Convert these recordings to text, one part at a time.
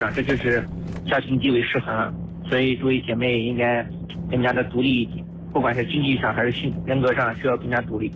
这就是家庭地位失衡。所以诸位姐妹应该更加的独立一点，不管是经济上还是人格上，需要更加独立。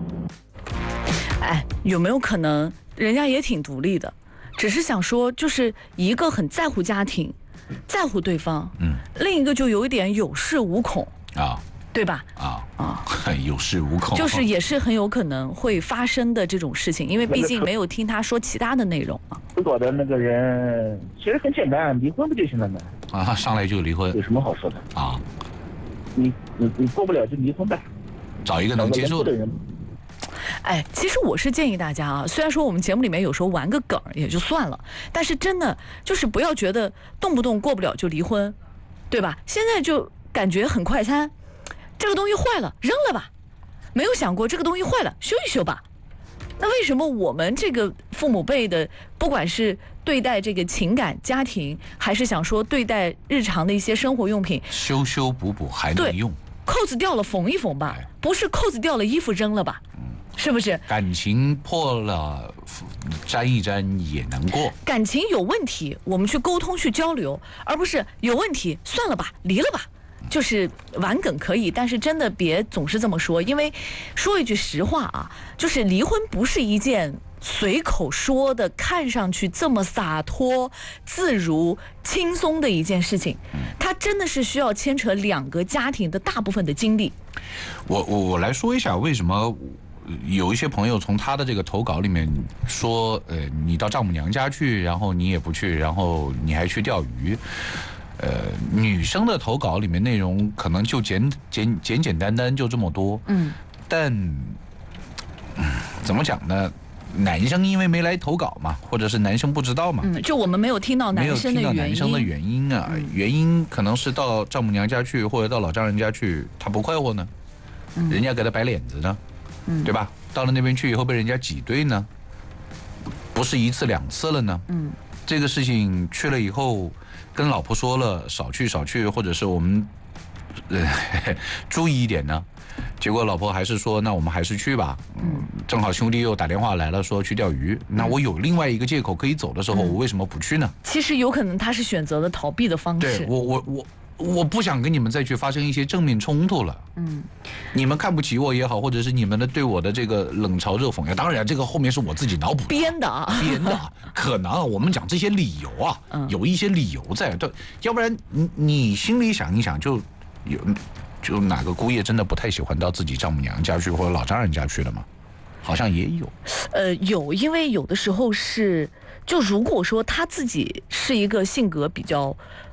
哎，有没有可能人家也挺独立的，只是想说，就是一个很在乎家庭，在乎对方，另一个就有一点有恃无恐啊，对吧？ 有恃无恐， 就是也是很有可能会发生的这种事情，因为毕竟没有听他说其他的内容啊。 投稿的那个人其实很简单，离婚不就行了吗？ 上来就离婚， 有什么好说的啊？你过不了就离婚呗， 找一个能接受的人。 哎，其实我是建议大家啊，虽然说我们节目里面有时候玩个梗也就算了，但是真的就是不要觉得动不动过不了就离婚，对吧？现在就感觉很快餐，这个东西坏了扔了吧，没有想过这个东西坏了修一修吧。那为什么我们这个父母辈的，不管是对待这个情感家庭，还是想说对待日常的一些生活用品， 修修补补还能用， 扣子掉了缝一缝吧，不是扣子掉了衣服扔了吧？是不是？ 感情破了沾一沾也能过， 感情有问题我们去沟通去交流，而不是有问题算了吧离了吧。就是玩梗可以，但是真的别总是这么说，因为说一句实话啊，就是离婚不是一件随口说的看上去这么洒脱自如轻松的一件事情，它真的是需要牵扯两个家庭的大部分的精力。 我来说一下为什么有一些朋友从他的这个投稿里面说，你到丈母娘家去，然后你也不去，然后你还去钓鱼。女生的投稿里面内容可能就简单单就这么多，但怎么讲呢？男生因为没来投稿嘛，或者是男生不知道嘛， 就我们没有听到男生的原因啊，原因可能是到丈母娘家去或者到老丈人家去，他不快活呢，人家给他摆脸子呢，对吧？到了那边去以后被人家挤兑呢，不是一次两次了呢，这个事情去了以后。跟老婆说了少去，或者是我们注意一点呢，结果老婆还是说那我们还是去吧。正好兄弟又打电话来了，说去钓鱼，那我有另外一个借口可以走的时候，我为什么不去呢？ 其实有可能他是选择了逃避的方式。 对，我不想跟你们再去发生一些正面冲突了。你们看不起我也好，或者是你们的对我的这个冷嘲热讽呀，当然这个后面是我自己脑补编的啊， 可能我们讲这些理由啊，有一些理由在，对，要不然你心里想一想，就哪个姑爷真的不太喜欢到自己丈母娘家去或者老丈人家去了吗？好像也有。 有，因为有的时候是，就如果说他自己是一个性格比较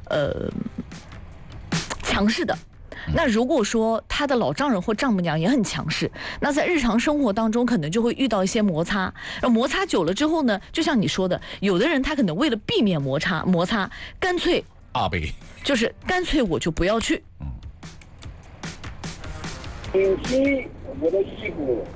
强势的，那如果说他的老丈人或丈母娘也很强势，那在日常生活当中可能就会遇到一些摩擦，摩擦久了之后呢，就像你说的，有的人他可能为了避免摩擦，干脆就是干脆我就不要去。 我的屁股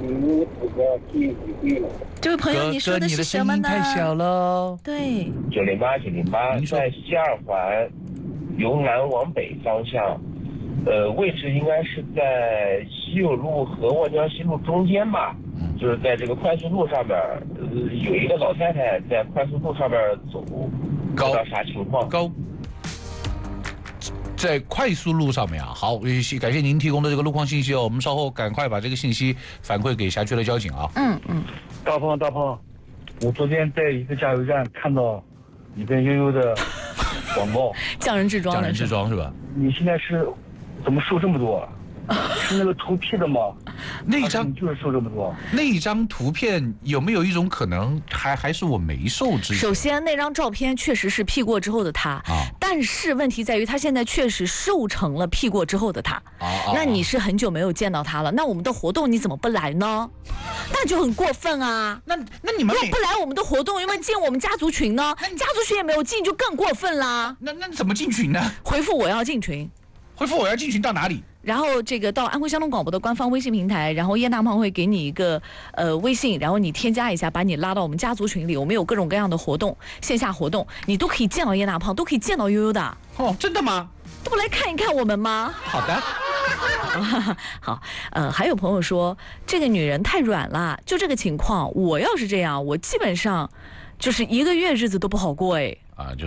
这位朋友，你说的是什么呢？ 哥，你的声音太小了。 对 ，908，在西二环由南往北方向，位置应该是在西友路和望江西路中间吧，就是在这个快速路上面，有一个老太太在快速路上面走，不知道啥情况。 在快速路上面啊，好，感谢您提供的这个路况信息哦，我们稍后赶快把这个信息反馈给辖区的交警啊。 大鹏，我昨天在一个加油站看到你跟悠悠的广告， 匠人制装是吧？ 你现在是怎么瘦这么多？是那个图 P 的吗？ 那一张就是瘦这么多。 那一张图片有没有一种可能，还是我没瘦之前？ 首先，那张照片确实是 P 过之后的他，但是问题在于他现在确实瘦成了 P 过之后的他。那你是很久没有见到他了，那我们的活动你怎么不来呢？那就很过分啊！ 那你们不来我们的活动，有没有进我们家族群呢？家族群也没有进，就更过分啦。 那怎么进群呢？ 回复我要进群。 回复我要进群到哪里？ 然后这个到安徽交通广播的官方微信平台，然后叶大胖会给你一个微信，然后你添加一下，把你拉到我们家族群里。我们有各种各样的活动，线下活动，你都可以见到叶大胖，都可以见到悠悠的。 哦，真的吗？ 都不来看一看我们吗？ 好的。 好，还有朋友说这个女人太软了，就这个情况，我要是这样，我基本上就是1个月日子都不好过哎。 啊，就